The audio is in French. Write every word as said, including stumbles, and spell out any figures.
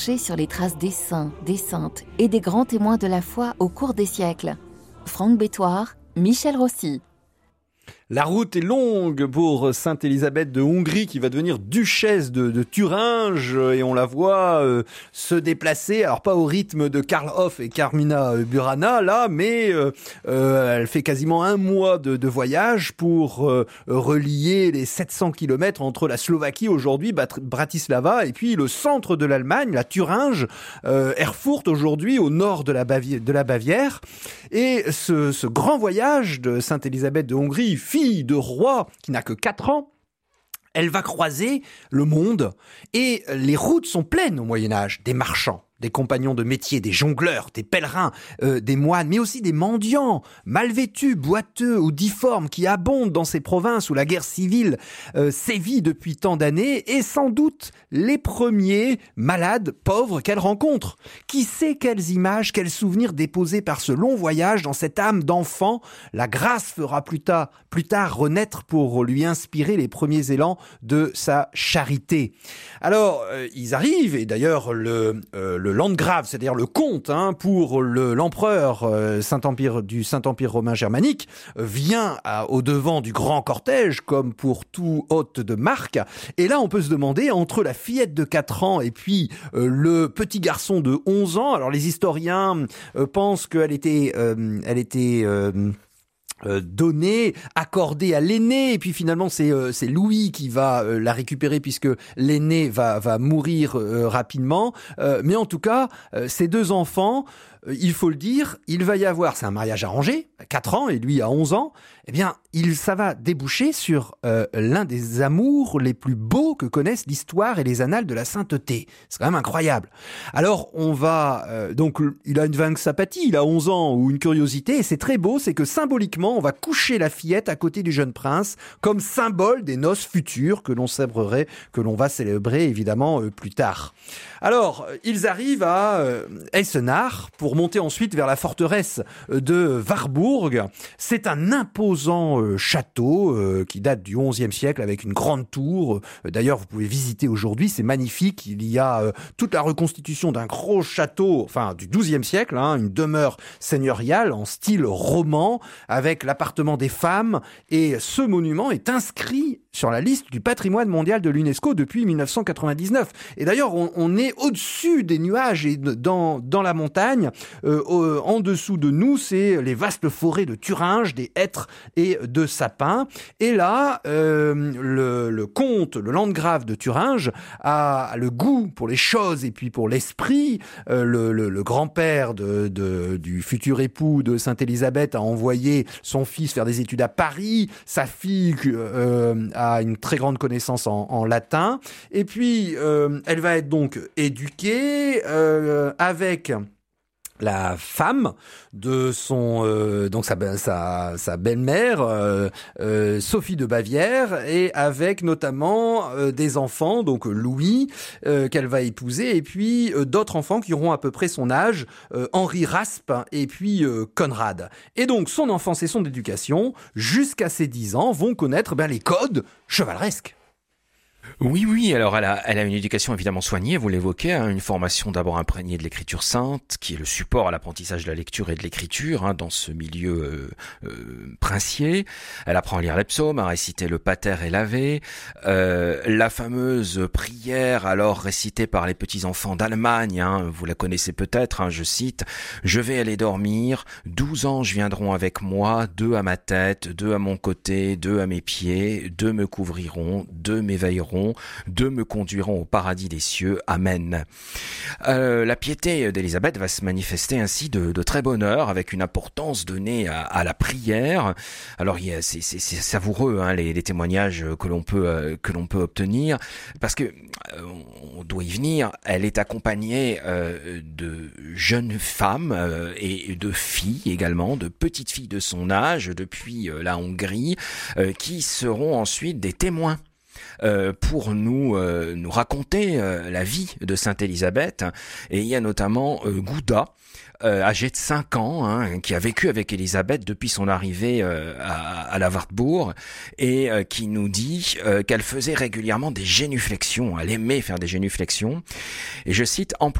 sur les traces des saints, des saintes et des grands témoins de la foi au cours des siècles. Franck Bétoir, Michel Rossi. La route est longue pour Sainte Élisabeth de Hongrie qui va devenir duchesse de, de Thuringe et on la voit euh, se déplacer, alors pas au rythme de Karl Hoff et Carmina Burana là, mais euh, euh, elle fait quasiment un mois de, de voyage pour euh, relier les sept cents kilomètres entre la Slovaquie aujourd'hui, Bratislava, et puis le centre de l'Allemagne, la Thuringe, euh, Erfurt aujourd'hui au nord de la, Bavi- de la Bavière. Et ce, ce grand voyage de Sainte Élisabeth de Hongrie, fille de roi qui n'a que quatre ans, elle va croiser le monde et les routes sont pleines au Moyen-Âge, des marchands, des compagnons de métier, des jongleurs, des pèlerins, euh, des moines, mais aussi des mendiants, mal vêtus, boiteux ou difformes, qui abondent dans ces provinces où la guerre civile euh, sévit depuis tant d'années, et sans doute les premiers malades, pauvres qu'elle rencontre. Qui sait quelles images, quels souvenirs déposés par ce long voyage dans cette âme d'enfant la grâce fera plus tard, plus tard renaître pour lui inspirer les premiers élans de sa charité. Alors, euh, ils arrivent, et d'ailleurs le, euh, le Le landgrave, c'est-à-dire le comte, hein, pour le, l'empereur euh, Saint-Empire, du Saint-Empire romain germanique, euh, vient à, au devant du grand cortège, comme pour tout hôte de marque. Et là, on peut se demander, entre la fillette de quatre ans et puis euh, le petit garçon de onze ans, alors les historiens euh, pensent qu'elle était... Euh, elle était euh, Euh, donnée, accordée à l'aîné, et puis finalement c'est euh, c'est Louis qui va euh, la récupérer puisque l'aîné va va mourir euh, rapidement. Euh, mais en tout cas, euh, ces deux enfants, euh, il faut le dire, il va y avoir, c'est un mariage arrangé, à quatre ans et lui à onze ans. Eh bien, il ça va déboucher sur euh, l'un des amours les plus beaux que connaissent l'histoire et les annales de la sainteté. C'est quand même incroyable. Alors, on va euh, donc il a une vague sympathie, il a onze ans, ou une curiosité, et c'est très beau, c'est que symboliquement, on va coucher la fillette à côté du jeune prince comme symbole des noces futures que l'on célébrerait, que l'on va célébrer évidemment euh, plus tard. Alors, ils arrivent à euh, Eisenach pour monter ensuite vers la forteresse de Warburg. C'est un imposant euh, château euh, qui date du onzième siècle avec une grande tour. Euh, d'ailleurs, vous pouvez visiter aujourd'hui, c'est magnifique. Il y a euh, toute la reconstitution d'un gros château, enfin du douzième siècle, hein, une demeure seigneuriale en style roman avec l'appartement des femmes. Et ce monument est inscrit sur la liste du patrimoine mondial de l'UNESCO depuis dix-neuf cent quatre-vingt-dix-neuf. Et d'ailleurs, on, on est au-dessus des nuages et dans, dans la montagne. Euh, euh, en dessous de nous, c'est les vastes forêts de Thuringe, des hêtres et de sapins. Et là, euh, le, le comte, le landgrave de Thuringe, a le goût pour les choses et puis pour l'esprit. Euh, le, le, le grand-père de, de, du futur époux de Sainte Élisabeth a envoyé son fils faire des études à Paris. Sa fille euh, a une très grande connaissance en, en latin. Et puis, euh, elle va être donc éduquée euh, avec la femme de son euh, donc sa sa sa belle-mère euh, euh, Sophie de Bavière, et avec notamment euh, des enfants, donc Louis euh, qu'elle va épouser, et puis euh, d'autres enfants qui auront à peu près son âge, euh, Henri Raspe et puis euh, Conrad. Et donc son enfance et son éducation jusqu'à ses dix ans vont connaître ben les codes chevaleresques. Oui, oui, alors elle a, elle a une éducation évidemment soignée, vous l'évoquez, hein, une formation d'abord imprégnée de l'écriture sainte, qui est le support à l'apprentissage de la lecture et de l'écriture, hein, dans ce milieu euh, euh, princier. Elle apprend à lire les psaumes, à réciter le pater et l'ave, euh, la fameuse prière alors récitée par les petits-enfants d'Allemagne, hein, vous la connaissez peut-être, hein, je cite, « Je vais aller dormir, douze anges viendront avec moi, deux à ma tête, deux à mon côté, deux à mes pieds, deux me couvriront, deux m'éveilleront, deux me conduiront au paradis des cieux. Amen. » Euh, la piété d'Élisabeth va se manifester ainsi de, de très bonne heure, avec une importance donnée à, à la prière. Alors il y a, c'est, c'est, c'est savoureux, hein, les, les témoignages que l'on peut euh, que l'on peut obtenir, parce que euh, on doit y venir. Elle est accompagnée euh, de jeunes femmes euh, et de filles également, de petites filles de son âge depuis euh, la Hongrie, euh, qui seront ensuite des témoins euh, pour nous euh, nous raconter euh, la vie de Sainte Élisabeth. Et il y a notamment euh, Gouda, Euh, âgé de cinq ans, hein, qui a vécu avec Élisabeth depuis son arrivée euh, à, à la Wartburg, et euh, qui nous dit euh, qu'elle faisait régulièrement des génuflexions. Elle aimait faire des génuflexions. Et je cite, en